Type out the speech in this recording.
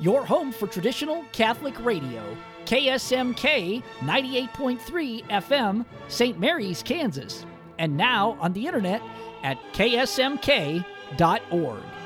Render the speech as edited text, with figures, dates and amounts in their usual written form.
your home for traditional Catholic radio. KSMK 98.3 FM, St. Mary's, Kansas. And now on the internet at ksmk.org.